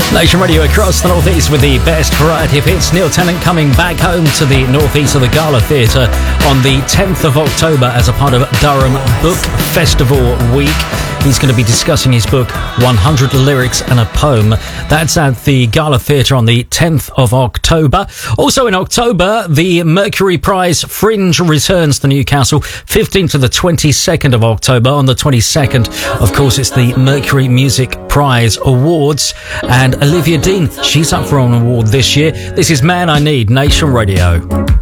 Nation Radio across the northeast with the best variety of hits. Neil Tennant coming back home to the northeast of the Gala Theatre on the 10th of October as a part of Durham Book Festival Week. He's going to be discussing his book, 100 Lyrics and a Poem. That's at the Gala Theatre on the 10th of October. Also in October, the Mercury Prize Fringe returns to Newcastle, 15th to the 22nd of October. On the 22nd, of course, it's the Mercury Music Prize Awards. And Olivia Dean, she's up for an award this year. This is Man I Need, Nation Radio.